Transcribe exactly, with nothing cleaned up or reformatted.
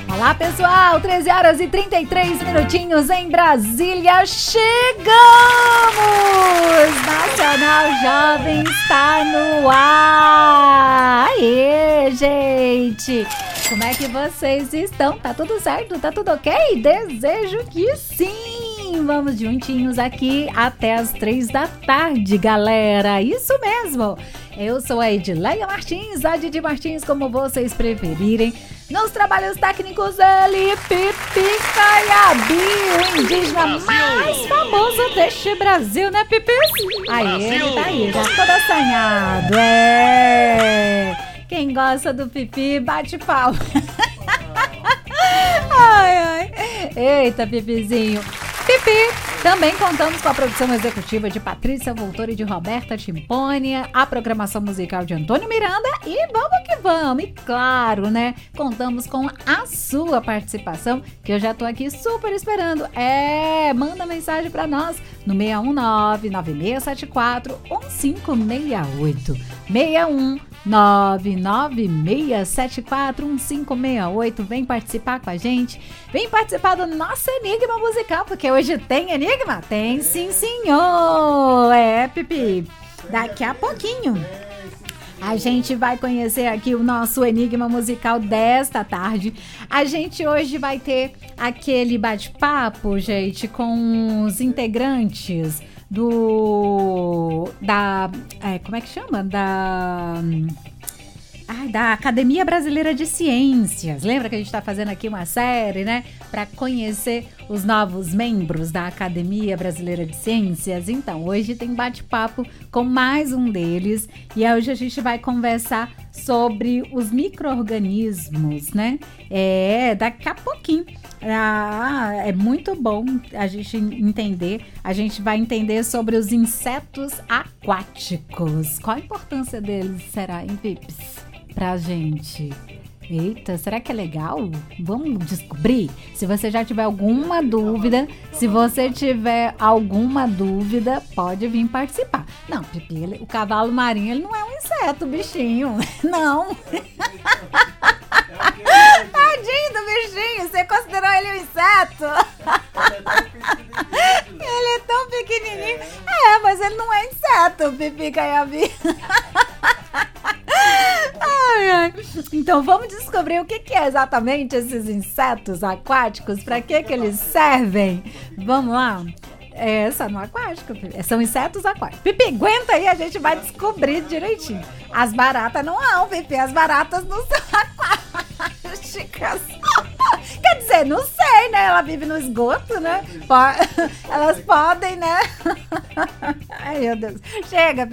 Olá, pessoal, treze horas e trinta e três minutinhos em Brasília. Chegamos! Nacional Jovem está no ar! Aê, gente! Como é que vocês estão? Tá tudo certo? Tá tudo ok? Desejo que sim! Vamos juntinhos aqui até as três da tarde, galera! Isso mesmo! Eu sou a Edileia Martins, a Didi Martins, como vocês preferirem. Nos trabalhos técnicos, ele, Pipi Caiabi, o indígena Brasil. Mais famoso deste Brasil, né, Pipi? Aí, Brasil. Ele tá aí, já todo assanhado. É! Quem gosta do Pipi, bate palma. Ai, ai. Eita, Pipizinho. Pipi! Também contamos com a produção executiva de Patrícia Voltori e de Roberta Timpônia, a programação musical de Antônio Miranda e vamos que vamos! E claro, né? Contamos com a sua participação, que eu já tô aqui super esperando. É, manda mensagem pra nós no seis um nove, nove seis sete quatro, um cinco seis oito. seis um nove, nove seis sete quatro, um cinco seis oito. Vem participar com a gente. Vem participar do nosso Enigma Musical, porque hoje tem Enigma? Tem sim, senhor! É, Pipi, daqui a pouquinho a gente vai conhecer aqui o nosso Enigma Musical desta tarde. A gente hoje vai ter aquele bate-papo, gente, com os integrantes do... da... É, como é que chama? Da... Ai, da Academia Brasileira de Ciências. Lembra que a gente está fazendo aqui uma série, né? Para conhecer os novos membros da Academia Brasileira de Ciências. Então, hoje tem bate-papo com mais um deles. E hoje a gente vai conversar sobre os micro-organismos, né? É, daqui a pouquinho. Ah, é muito bom a gente entender. A gente vai entender sobre os insetos aquáticos. Qual a importância deles será, hein, Pips? Pra gente. Eita, será que é legal? Vamos descobrir? Se você já tiver alguma dúvida, se você tiver alguma dúvida, pode vir participar. Não, Pipi, ele, o cavalo marinho, ele não é um inseto, bichinho. Não. Tadinho do bichinho, você considerou ele um inseto? Ele é tão pequenininho. É, mas ele não é inseto, Pipi Caiabi. Ai, ai. Então vamos descobrir o que, que é exatamente esses insetos aquáticos, para que que eles servem. Vamos lá? É, só no aquático, são insetos aquáticos. Pipi, aguenta aí, a gente vai descobrir direitinho. As baratas não são, Pipi, as baratas não são aquáticas. Quer dizer, não sei, né? Ela vive no esgoto, né? Elas podem, né? Ai, meu Deus. Chega,